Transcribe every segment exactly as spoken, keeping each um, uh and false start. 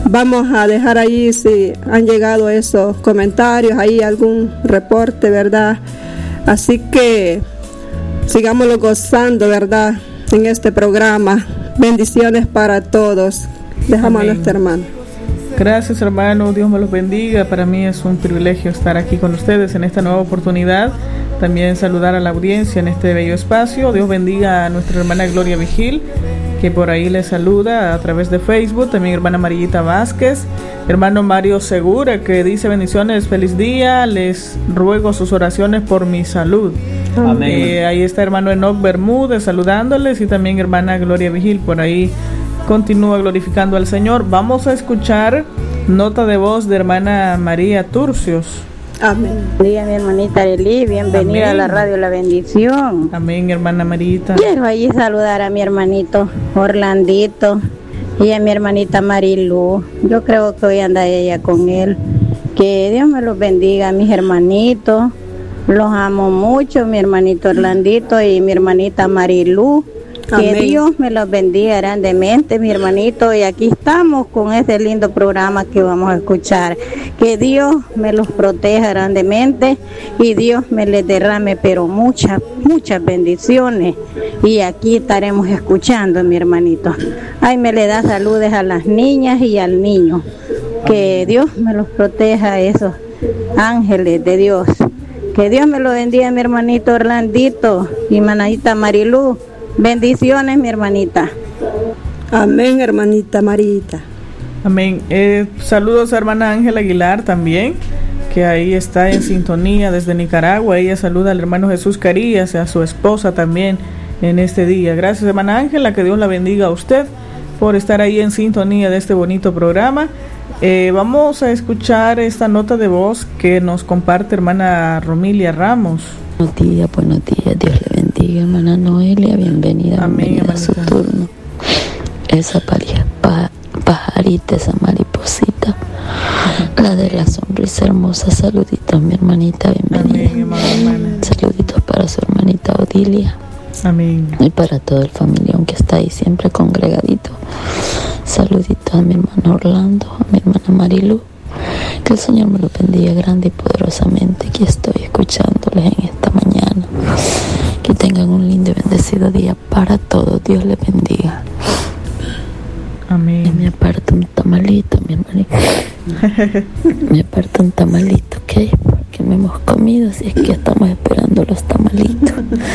vamos a dejar ahí si han llegado esos comentarios, ahí algún reporte, ¿verdad? Así que sigámoslo gozando, ¿verdad? En este programa. Bendiciones para todos. Dejamos Amén. A nuestro hermano. Gracias, hermano. Dios me los bendiga. Para mí es un privilegio estar aquí con ustedes en esta nueva oportunidad. También saludar a la audiencia en este bello espacio. Dios bendiga a nuestra hermana Gloria Vigil, que por ahí les saluda a través de Facebook. También hermana Marillita Vázquez, hermano Mario Segura, que dice bendiciones, feliz día, les ruego sus oraciones por mi salud. Amén. Eh, ahí está hermano Enoch Bermúdez saludándoles, y también hermana Gloria Vigil por ahí continúa glorificando al Señor. Vamos a escuchar nota de voz de hermana María Turcios. Amén. Día, mi hermanita Arely, bienvenida Amén. A la radio La Bendición. Amén, hermana Marita. Quiero allí saludar a mi hermanito Orlandito y a mi hermanita Marilu. Yo creo que hoy anda ella con él. Que Dios me los bendiga, mis hermanitos. Los amo mucho, mi hermanito Orlandito y mi hermanita Marilu. Que Amén. Dios me los bendiga grandemente, mi hermanito, y aquí estamos con este lindo programa que vamos a escuchar. Que Dios me los proteja grandemente y Dios me les derrame, pero muchas, muchas bendiciones. Y aquí estaremos escuchando, mi hermanito. Ay, me le da saludes a las niñas y al niño. Que Dios me los proteja, esos ángeles de Dios. Que Dios me lo bendiga, mi hermanito Orlandito y manadita Marilu. Bendiciones, mi hermanita. Amén, hermanita Marita. Amén. Eh, saludos a hermana Ángela Aguilar también, que ahí está en sintonía desde Nicaragua. Ella saluda al hermano Jesús Carías y a su esposa también en este día. Gracias, hermana Ángela, que Dios la bendiga a usted por estar ahí en sintonía de este bonito programa. Eh, vamos a escuchar esta nota de voz que nos comparte hermana Romilia Ramos. Buenos días, buenos días, Dios le bendiga, hermana Noelia, bienvenida, Amén, bienvenida a su turno. Esa paria, pa, pajarita, esa mariposita, uh-huh. La de la sonrisa hermosa, saluditos, mi hermanita, bienvenida. Amén, hermana, hermana. Saluditos para su hermanita Odilia. Amén. Y para todo el familión que está ahí siempre congregadito. Saluditos a mi hermano Orlando, a mi hermana Marilu. Que el Señor me lo bendiga grande y poderosamente. Aquí estoy escuchándoles en esta mañana. Que tengan un lindo y bendecido día para todos. Dios les bendiga. Amén. Y me aparta un tamalito, mi hermanito. Me aparta un tamalito, ¿ok? Porque no hemos comido, así es que estamos esperando los tamalitos.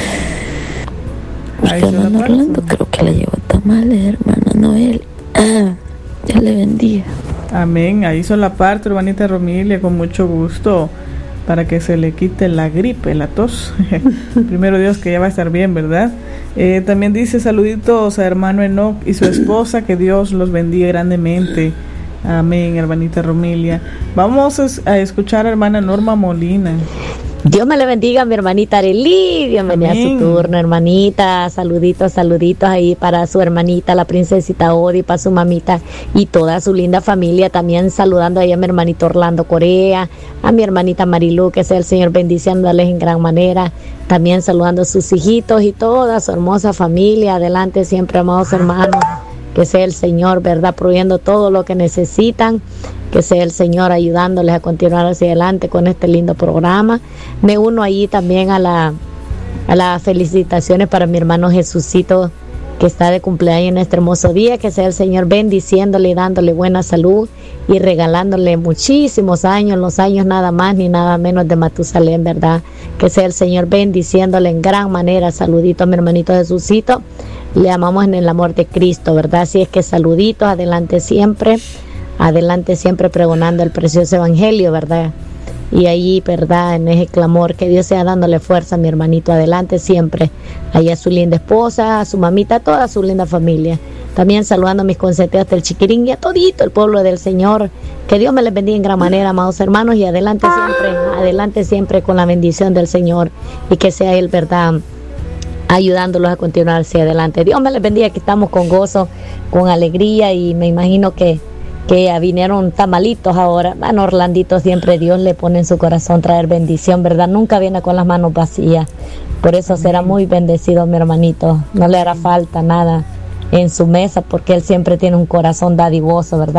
Porque hermano Orlando creo que le llevo tamales, hermana Noel. Ah, Dios le bendiga. Amén, ahí son la parte, hermanita Romilia, con mucho gusto, para que se le quite la gripe, la tos. Primero Dios, que ya va a estar bien, ¿verdad? Eh, también dice saluditos a hermano Enoch y su esposa, que Dios los bendiga grandemente. Amén, hermanita Romilia. Vamos a escuchar a hermana Norma Molina. Dios me le bendiga, mi hermanita Arely, bienvenida Amén. A su turno, hermanita, saluditos, saluditos ahí para su hermanita, la princesita Odi, para su mamita y toda su linda familia, también saludando ahí a mi hermanito Orlando Corea, a mi hermanita Marilu, que sea el Señor bendiciéndoles en gran manera, también saludando a sus hijitos y toda su hermosa familia, adelante siempre, amados hermanos, que sea el Señor, ¿verdad?, proveyendo todo lo que necesitan, que sea el Señor ayudándoles a continuar hacia adelante con este lindo programa. Me uno allí también a la a las felicitaciones para mi hermano Jesucito, que está de cumpleaños en este hermoso día, que sea el Señor bendiciéndole y dándole buena salud y regalándole muchísimos años, los años nada más ni nada menos de Matusalén, ¿verdad? Que sea el Señor bendiciéndole en gran manera. Saludito a mi hermanito Jesucito, le amamos en el amor de Cristo, ¿verdad? Así es que saluditos, adelante siempre. Adelante siempre pregonando el precioso evangelio, ¿verdad? Y ahí, ¿verdad?, en ese clamor, que Dios sea dándole fuerza a mi hermanito, adelante siempre. Ahí a su linda esposa, a su mamita, a toda su linda familia. También saludando a mis consejeros del Chiquirín y a todito el pueblo del Señor. Que Dios me les bendiga en gran manera, amados hermanos, y adelante siempre, adelante siempre con la bendición del Señor. Y que sea Él, ¿verdad?, ayudándolos a continuar hacia adelante. Dios me les bendiga, que estamos con gozo, con alegría, y me imagino que que vinieron tamalitos ahora. Bueno, Orlandito siempre Dios le pone en su corazón traer bendición, ¿verdad? Nunca viene con las manos vacías. Por eso será muy bendecido mi hermanito. No le hará falta nada en su mesa, porque él siempre tiene un corazón dadivoso, ¿verdad?